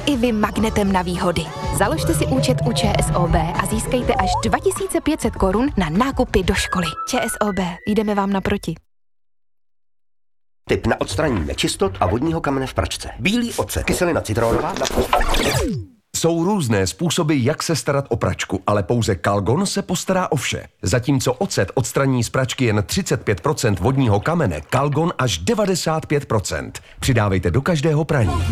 i vy magnetem na výhody. Založte si účet u ČSOB a získejte až 2500 korun na nákupy do školy. ČSOB, jdeme vám naproti. Tip na odstranění nečistot a vodního kamene v pračce. Bílý ocet, kyselina citronová. Jsou různé způsoby, jak se starat o pračku, ale pouze Calgon se postará o vše. Zatímco ocet odstraní z pračky jen 35% vodního kamene, Calgon až 95%. Přidávejte do každého praní.